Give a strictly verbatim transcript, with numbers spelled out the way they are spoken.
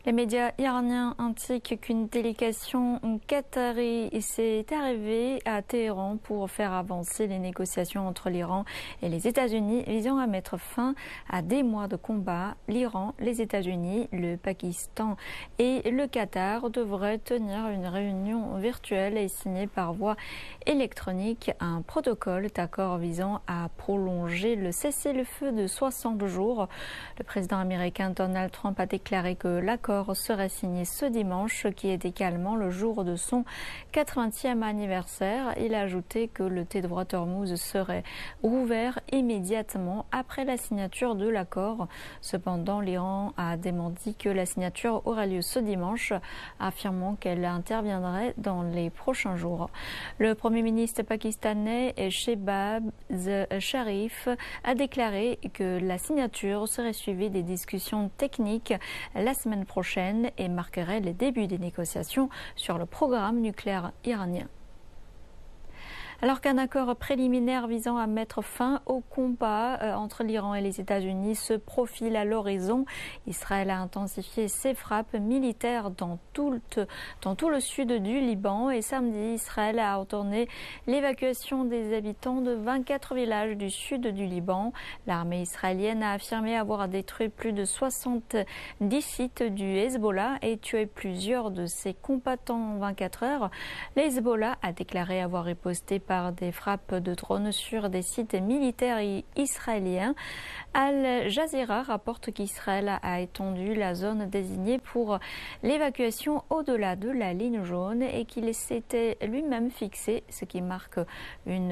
Les médias iraniens indiquent qu'une délégation qatari s'est arrivée à Téhéran pour faire avancer les négociations entre l'Iran et les États-Unis visant à mettre fin à des mois de combat. L'Iran, les États-Unis, le Pakistan et le Qatar devraient tenir une réunion virtuelle et signer par voie électronique un protocole d'accord visant à prolonger le cessez-le-feu de soixante jours. Le président américain Donald Trump a déclaré que l'accord serait signé ce dimanche, qui est également le jour de son quatre-vingtième anniversaire. Il a ajouté que le détroit d'Ormuz serait rouvert immédiatement après la signature de l'accord. Cependant, l'Iran a démenti que la signature aurait lieu ce dimanche, affirmant qu'elle interviendrait dans les prochains jours. Le premier ministre pakistanais Shehbaz Sharif a déclaré que la signature serait suivie des discussions techniques la semaine prochaine et marquerait les débuts des négociations sur le programme nucléaire iranien. Alors qu'un accord préliminaire visant à mettre fin au combat euh, entre l'Iran et les États-Unis se profile à l'horizon, Israël a intensifié ses frappes militaires dans tout, le, dans tout le sud du Liban et samedi, Israël a ordonné l'évacuation des habitants de vingt-quatre villages du sud du Liban. L'armée israélienne a affirmé avoir détruit plus de soixante-dix sites du Hezbollah et tué plusieurs de ses combattants en vingt-quatre heures. Le Hezbollah a déclaré avoir riposté par des frappes de drones sur des sites militaires israéliens. Al Jazeera rapporte qu'Israël a étendu la zone désignée pour l'évacuation au-delà de la ligne jaune et qu'il s'était lui-même fixé, ce qui marque une